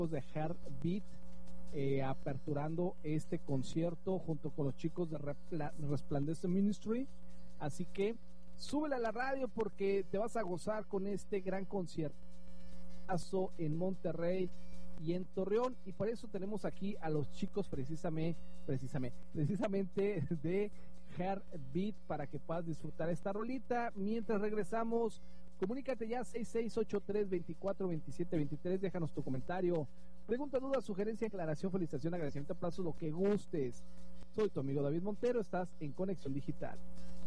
de Heartbeat, aperturando este concierto junto con los chicos de Resplandece Ministry. Así que súbele a la radio porque te vas a gozar con este gran concierto en Monterrey y en Torreón, y por eso tenemos aquí a los chicos precisamente de Heartbeat para que puedas disfrutar esta rolita. Mientras regresamos, comunícate ya 6683-242723, déjanos tu comentario, pregunta, duda, sugerencia, aclaración, felicitación, agradecimiento, aplauso, lo que gustes. Soy tu amigo David Montero, estás en Conexión Digital.